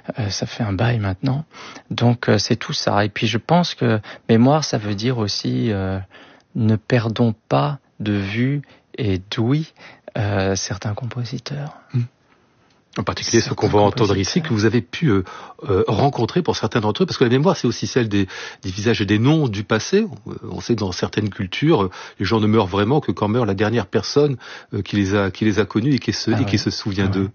Ça fait un bail maintenant. Donc c'est tout ça. Et puis je pense que mémoire, ça veut dire aussi ne perdons pas de vue et d'ouïe certains compositeurs. En particulier ceux qu'on va entendre ici, que vous avez pu rencontrer pour certains d'entre eux, parce que la mémoire, c'est aussi celle des visages et des noms du passé. On sait que dans certaines cultures, les gens ne meurent vraiment que quand meurt la dernière personne qui les a connus et qui se souvient d'eux.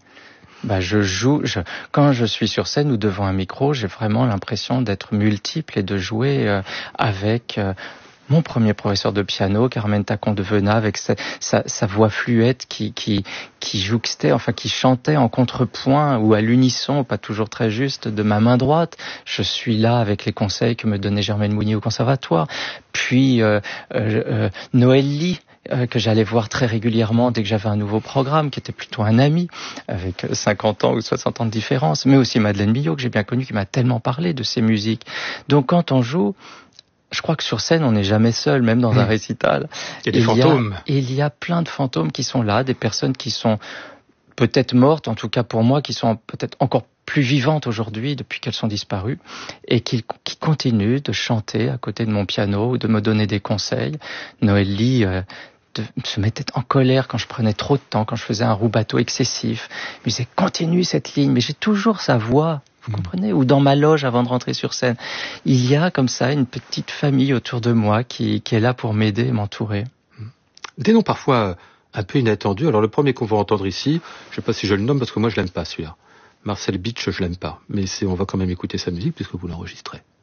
Quand je suis sur scène ou devant un micro, j'ai vraiment l'impression d'être multiple et de jouer avec mon premier professeur de piano, Carmen Tacon de Venat, avec sa voix fluette qui jouxtait, enfin qui chantait en contrepoint ou à l'unisson, pas toujours très juste, de ma main droite. Je suis là avec les conseils que me donnait Germaine Mounier au conservatoire. Puis Noël Lee, que j'allais voir très régulièrement dès que j'avais un nouveau programme, qui était plutôt un ami, avec 50 ans ou 60 ans de différence, mais aussi Madeleine Millot, que j'ai bien connue, qui m'a tellement parlé de ses musiques. Donc quand on joue, je crois que sur scène, on n'est jamais seul, même dans un récital. Il y a des fantômes. Il y a plein de fantômes qui sont là, des personnes qui sont peut-être mortes, en tout cas pour moi, qui sont peut-être encore plus vivantes aujourd'hui depuis qu'elles sont disparues, et qui continuent de chanter à côté de mon piano ou de me donner des conseils. Noël Lee se mettait en colère quand je prenais trop de temps, quand je faisais un rubato excessif. Il me disait « Continue cette ligne », mais j'ai toujours sa voix. Vous comprenez? Ou dans ma loge avant de rentrer sur scène. Il y a comme ça une petite famille autour de moi qui est là pour m'aider et m'entourer. Des noms parfois un peu inattendus. Alors le premier qu'on va entendre ici, je ne sais pas si je le nomme parce que moi je l'aime pas celui-là. Marcel Beach, je l'aime pas. Mais on va quand même écouter sa musique puisque vous l'enregistrez.